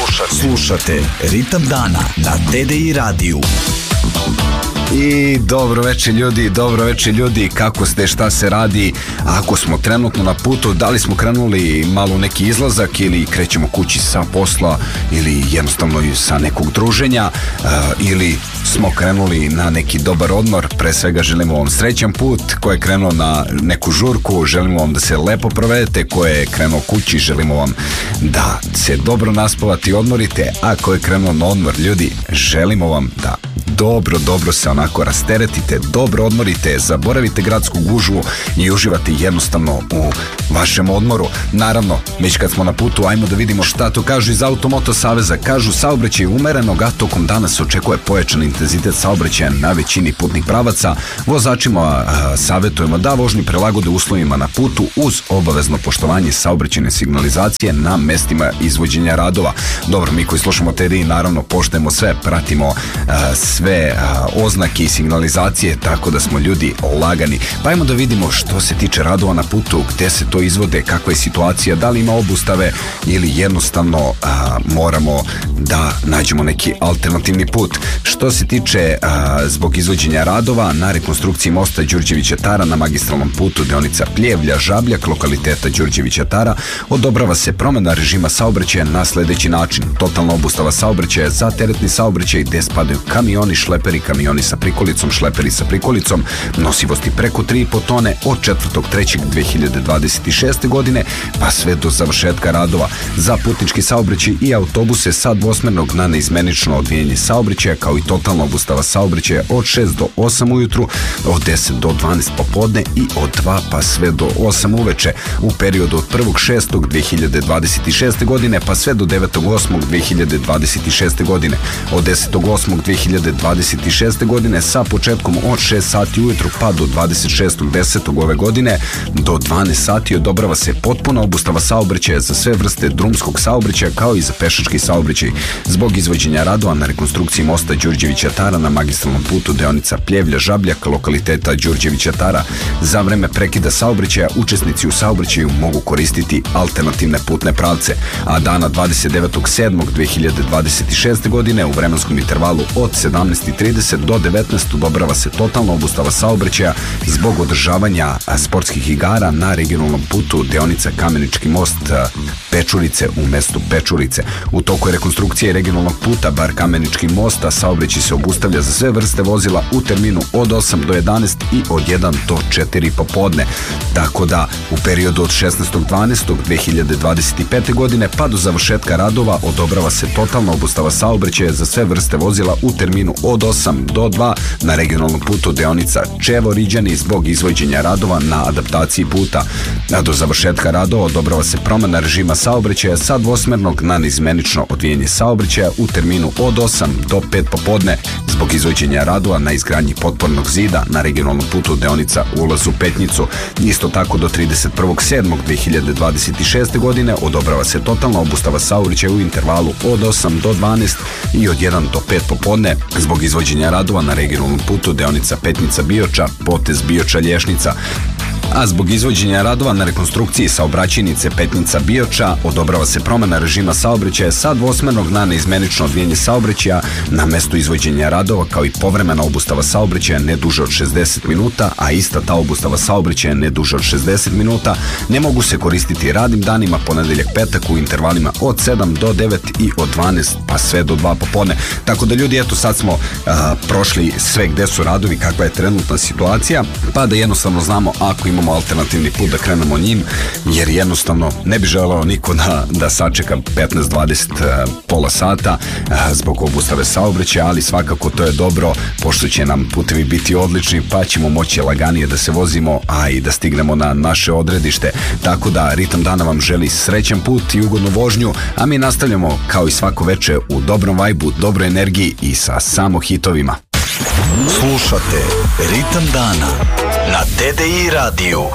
Slušate Ritam dana na TDI radiju. I dobro večer ljudi, kako ste, šta se radi? Ako smo trenutno na putu, da li smo krenuli malo u neki izlazak ili krećemo kući sa posla ili jednostavno sa nekog druženja ili smo krenuli na neki dobar odmor. Pre svega želimo vam srećan put. Ko je krenuo na neku žurku, želimo vam da se lepo provedete. Ko je krenuo kući, želimo vam da se dobro naspavate i odmorite. A ko je krenuo na odmor, ljudi, želimo vam da dobro se onako rasteretite, dobro odmorite, zaboravite gradsku gužvu i uživate jednostavno u vašem odmoru. Naravno, već kad smo na putu, ajmo da vidimo šta to kažu iz Automoto saveza. Kažu, saobraćaj umerenog, a tokom dana se očekuje pojačan intenzitet saobraćaja na većini putnih pravaca. Vozačima savjetujemo da vožnju prilagode uslovima na putu uz obavezno poštovanje saobraćajne signalizacije na mestima izvođenja radova. Dobro, mi koji slušamo TDI naravno poštujemo sve, pratimo sve oznake i signalizacije, tako da smo ljudi lagani. Pa ajmo da vidimo što se tiče radova na putu, gde se to izvode, kakva je situacija, da li ima obustave ili jednostavno moramo da nađemo neki alternativni put. Što se tiče zbog izvođenja radova na rekonstrukciji mosta Đurđevića Tara na magistralnom putu deonica Pljevlja-Žabljak, lokaliteta Đurđevića Tara, odobrava se promena režima saobraćaja na sledeći način. Totalna obustava saobraćaja za teretni saobraćaj gde spadaju kamioni, šleperi, kamioni sa prikolicom, šleperi sa prikolicom, nosivosti preko 3,5 tone od 4.3.2026. godine pa sve do završetka radova. Za putnički saobraćaj i autobuse sa dvosmernog na neizmenično odvijanje saobraćaja, kao i totalna obustava saobraćaja od 6 do 8 ujutru, od 10 do 12 popodne i od 2 pa sve do 8 uveče u periodu od 1.6.2026. godine pa sve do 9.8.2026. godine. Od 10.8.2026. godine sa početkom od 6 sati ujutru pa do 26.10. ove godine do 12 sati odobrava se potpuna obustava saobraćaja za sve vrste drumskog saobraćaja kao i za pešački saobraćaj zbog izvođenja radova na rekonstrukciji mosta Đurđevića Tara na magistralnom putu deonica Pljevlja-Žabljak, lokaliteta Đurđevića Tara. Za vreme prekida saobraćaja učesnici u saobraćaju mogu koristiti alternativne putne pravce, a dana 29.7.2026. godine u vremenskom intervalu od 17.30 do 19 odobrava se totalna obustava saobraćaja zbog održavanja sportskih igara na regionalnom putu deonica Kamenički most Pečurice u mestu Pečurice. U toku je rekonstrukcije regionalnog puta bar Kamenički mosta, saobraćaj se obustavlja za sve vrste vozila u terminu od 8 do 11 i od 1 do 4 popodne. Tako da u periodu od 16.12.2025. godine pa do završetka radova odobrava se totalna obustava saobraćaja za sve vrste vozila u terminu od 8 do 2 na regionalnom putu deonica Čevo-Riđani zbog izvođenja radova na adaptaciji puta. A do završetka radova odobrava se promena režima saobraćaja sa dvosmernog na neizmenično odvijanje saobraćaja u terminu od 8 do 5 popodne zbog izvođenja radova na izgradnji potpornog zida na regionalnom putu deonica Ulaz u Petnicu. Isto tako do 31.7.2026. godine odobrava se totalna obustava saobraćaja u intervalu od 8 do 12 i od 1 do 5 popodne zbog izvođenja radova na regionalnom putu deonica Petnica-Bioča, potez Bioča-Lješnica. A zbog izvođenja radova na rekonstrukciji saobraćajnice Petnica-Bioča odobrava se promena režima saobraćaja sa dvosmernog na neizmenično odvijanje saobraćaja na mestu izvođenja radova, kao i povremena obustava saobraćaja ne duže od 60 minuta, a ista ta obustava saobraćaja ne duže od 60 minuta ne mogu se koristiti radnim danima ponedeljak, petak u intervalima od 7 do 9 i od 12 pa sve do 2 popodne. Tako da ljudi, eto sad smo prošli sve gde su radovi, kakva je trenutna situacija, pa da jednostavno znamo ako imamo alternativni put da krenemo njim, jer jednostavno ne bi želeo niko da sačeka 15-20 pola sata zbog obustave saobraćaja, ali svakako to je dobro, pošto će nam putevi biti odlični, pa ćemo moći laganije da se vozimo, a i da stignemo na naše odredište. Tako da Ritam dana vam želi srećan put i ugodnu vožnju, a mi nastavljamo kao i svako veče u dobrom vajbu, dobroj energiji i sa samo hitovima. Slušate Ritam dana na TDI radiju.